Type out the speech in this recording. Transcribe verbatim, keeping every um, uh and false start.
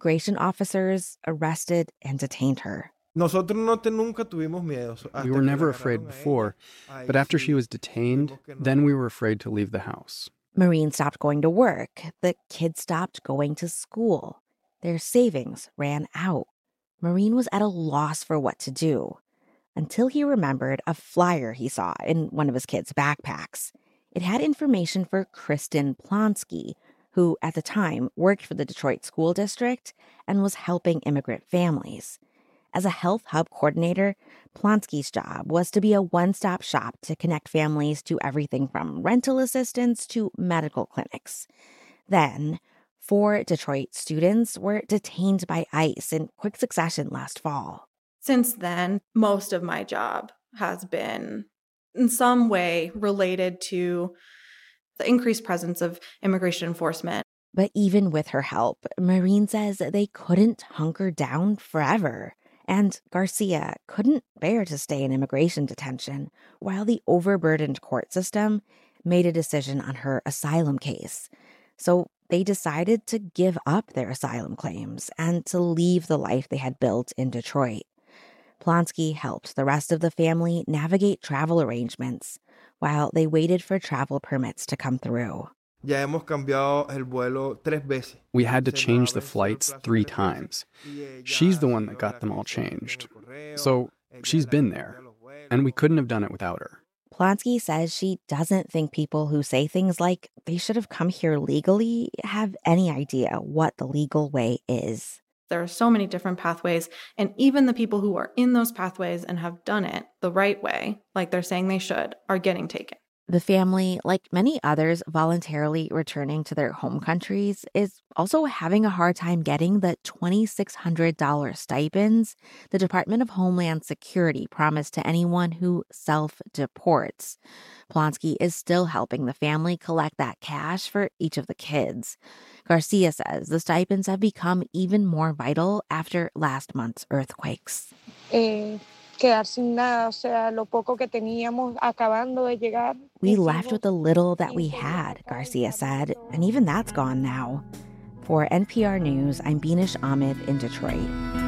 immigration officers arrested and detained her. Nosotros no te, nunca tuvimos miedo. We were never afraid before, but after she was detained, then we were afraid to leave the house. Maureen stopped going to work. The kids stopped going to school. Their savings ran out. Maureen was at a loss for what to do, until he remembered a flyer he saw in one of his kids' backpacks. It had information for Kristen Plonsky, who at the time worked for the Detroit School District and was helping immigrant families. As a health hub coordinator, Plonsky's job was to be a one-stop shop to connect families to everything from rental assistance to medical clinics. Then, four Detroit students were detained by ICE in quick succession last fall. Since then, most of my job has been in some way related to the increased presence of immigration enforcement. But even with her help, Maureen says they couldn't hunker down forever. And Garcia couldn't bear to stay in immigration detention while the overburdened court system made a decision on her asylum case. So they decided to give up their asylum claims and to leave the life they had built in Detroit. Plonsky helped the rest of the family navigate travel arrangements while they waited for travel permits to come through. Ya hemos cambiado el vuelo tres veces. We had to change the flights three times. She's the one that got them all changed. So she's been there, and we couldn't have done it without her. Plonsky says she doesn't think people who say things like they should have come here legally have any idea what the legal way is. There are so many different pathways, and even the people who are in those pathways and have done it the right way, like they're saying they should, are getting taken. The family, like many others voluntarily returning to their home countries, is also having a hard time getting the two thousand six hundred dollars stipends the Department of Homeland Security promised to anyone who self-deports. Plonsky is still helping the family collect that cash for each of the kids. Garcia says the stipends have become even more vital after last month's earthquakes. Eh. Quedar sin nada, o sea, lo poco que teníamos acabando de llegar. We left with the little that we had, Garcia said, and even that's gone now. For N P R News, I'm Beanish Ahmed in Detroit.